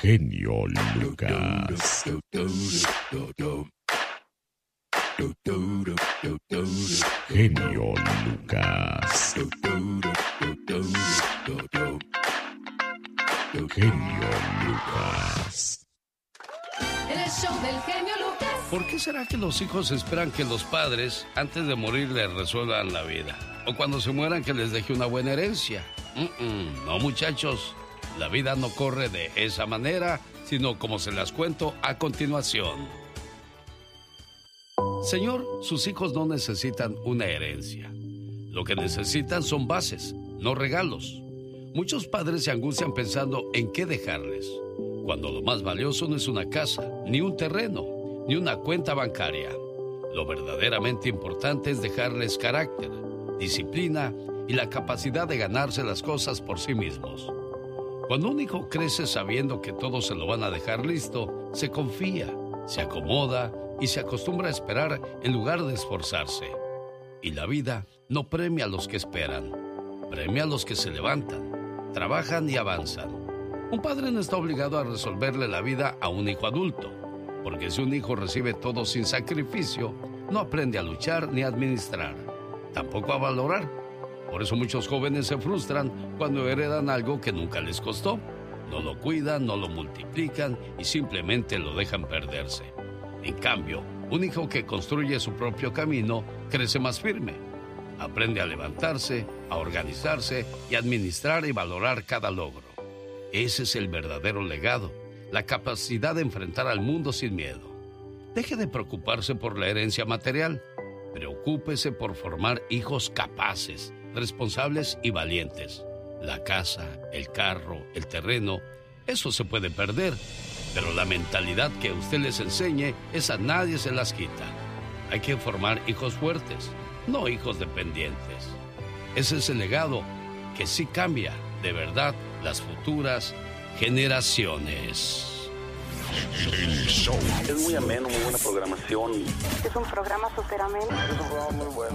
genio Lucas. Genio Lucas. Genio Lucas. En el show del genio Lucas. ¿Por qué será que los hijos esperan que los padres, antes de morir, les resuelvan la vida? O cuando se mueran, que les deje una buena herencia. No, muchachos. La vida no corre de esa manera, sino como se las cuento a continuación. Señor, sus hijos no necesitan una herencia. Lo que necesitan son bases, no regalos. Muchos padres se angustian pensando en qué dejarles, cuando lo más valioso no es una casa, ni un terreno, ni una cuenta bancaria. Lo verdaderamente importante es dejarles carácter, disciplina y la capacidad de ganarse las cosas por sí mismos. Cuando un hijo crece sabiendo que todo se lo van a dejar listo, se confía, se acomoda y se acostumbra a esperar en lugar de esforzarse. Y la vida no premia a los que esperan, premia a los que se levantan, trabajan y avanzan. Un padre no está obligado a resolverle la vida a un hijo adulto, porque si un hijo recibe todo sin sacrificio, no aprende a luchar ni a administrar, tampoco a valorar. Por eso muchos jóvenes se frustran cuando heredan algo que nunca les costó. No lo cuidan, no lo multiplican y simplemente lo dejan perderse. En cambio, un hijo que construye su propio camino crece más firme. Aprende a levantarse, a organizarse y a administrar y valorar cada logro. Ese es el verdadero legado, la capacidad de enfrentar al mundo sin miedo. Deje de preocuparse por la herencia material. Preocúpese por formar hijos capaces, responsables y valientes. La casa, el carro, el terreno, eso se puede perder, pero la mentalidad que usted les enseñe, esa nadie se las quita. Hay que formar hijos fuertes, no hijos dependientes. Ese es el legado que sí cambia, de verdad, las futuras generaciones. Es muy ameno, muy buena programación. Es un programa súper ameno. Es un programa muy bueno.